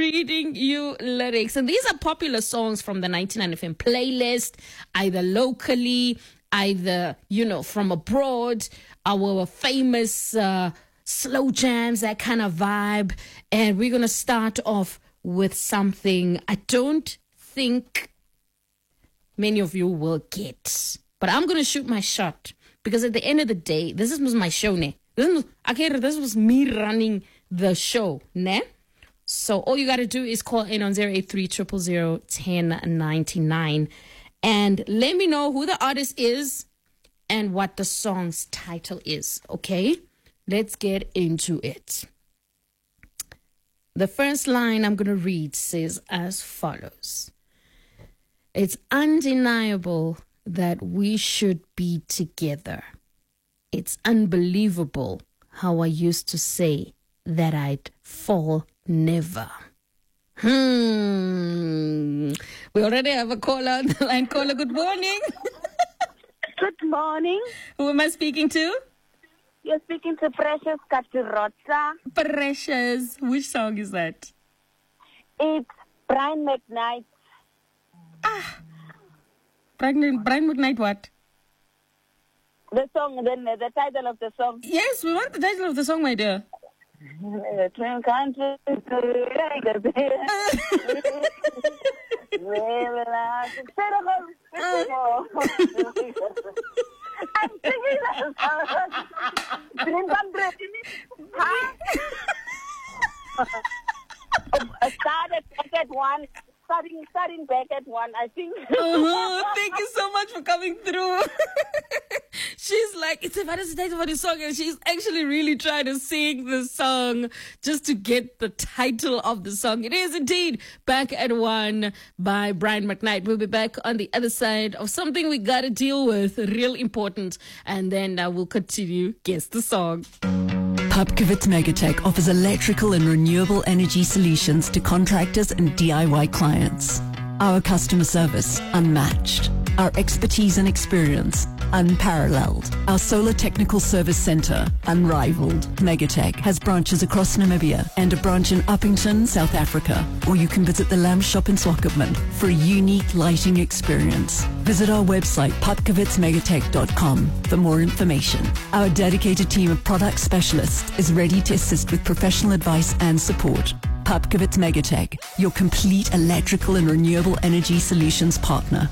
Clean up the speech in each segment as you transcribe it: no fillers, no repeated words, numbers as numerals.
reading you lyrics. And these are popular songs from the 99 FM playlist, either locally, either, from abroad, our famous slow jams, that kind of vibe. And we're going to start off with something I don't think many of you will get. But I'm going to shoot my shot because at the end of the day, this was my show, ne? This was me running the show, ne? So all you got to do is call in on 083 000 1099 and let me know who the artist is and what the song's title is, okay? Let's get into it. The first line I'm going to read says as follows. It's undeniable that we should be together. It's unbelievable how I used to say that I'd fall never. We already have a caller on the line. Caller, good morning. Good morning. Who am I speaking to? You're speaking to Precious Katirotsa. Precious. Which song is that? It's Brian McKnight. Brian McKnight what? The song, the title of the song. Yes, we want the title of the song, my dear. Twin countries. I'm singing that song. Dream come true. Starting back at one, I think. Thank you so much for coming through. She's like, it's about the title of the song, and she's actually really trying to sing the song just to get the title of the song. It is indeed Back at One by Brian McKnight. We'll be back on the other side of something we got to deal with, real important, and then we'll continue. Guess the song. Pupkewitz Megatech offers electrical and renewable energy solutions to contractors and DIY clients. Our customer service, unmatched. Our expertise and experience, unparalleled. Our Solar Technical Service Center, unrivaled. Megatech has branches across Namibia and a branch in Uppington, South Africa. Or you can visit the Lamb Shop in Swakopmund for a unique lighting experience. Visit our website, pupkewitzmegatech.com, for more information. Our dedicated team of product specialists is ready to assist with professional advice and support. Pupkewitz Megatech, your complete electrical and renewable energy solutions partner.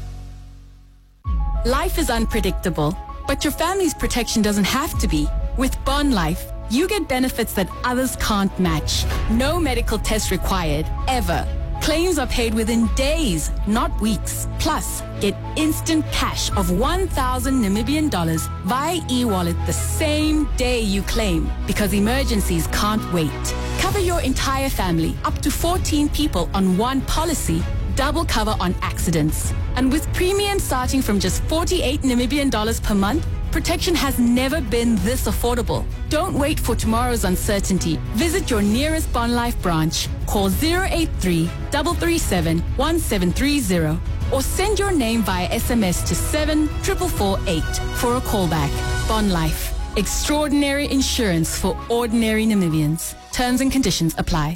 Life is unpredictable, but your family's protection doesn't have to be. With Bond Life, you get benefits that others can't match. No medical test required, ever. Claims are paid within days, not weeks. Plus, get instant cash of 1,000 Namibian dollars via e-wallet the same day you claim, because emergencies can't wait. Cover your entire family, up to 14 people on one policy. Double cover on accidents. And with premiums starting from just 48 Namibian dollars per month, protection has never been this affordable. Don't wait for tomorrow's uncertainty. Visit your nearest Bond Life branch. Call 083 337 1730 or send your name via SMS to 74448 for a callback. Bond Life. Extraordinary insurance for ordinary Namibians. Terms and conditions apply.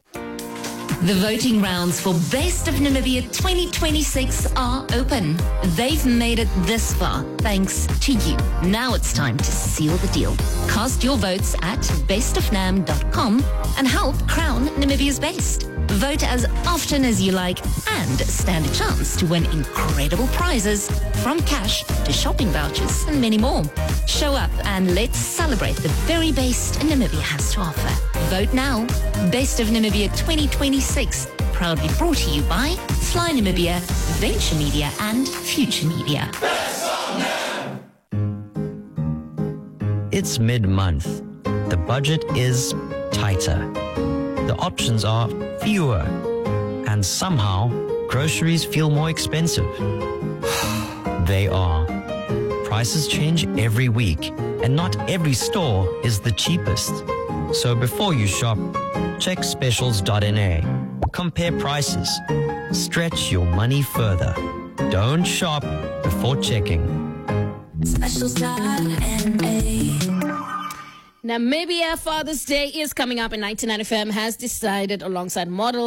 The voting rounds for Best of Namibia 2026 are open. They've made it this far thanks to you. Now it's time to seal the deal. Cast your votes at bestofnam.com and help crown Namibia's best. Vote as often as you like and stand a chance to win incredible prizes, from cash to shopping vouchers and many more. Show up and let's celebrate the very best Namibia has to offer. Vote now. Best of Namibia 2026, proudly brought to you by Fly Namibia, Venture Media and Future Media. It's mid-month. The budget is tighter. The options are fewer. And somehow, groceries feel more expensive. They are. Prices change every week, and not every store is the cheapest. So before you shop, check specials.na. Compare prices. Stretch your money further. Don't shop before checking. Specials.na. Namibia Father's Day is coming up, and 99 FM has decided alongside model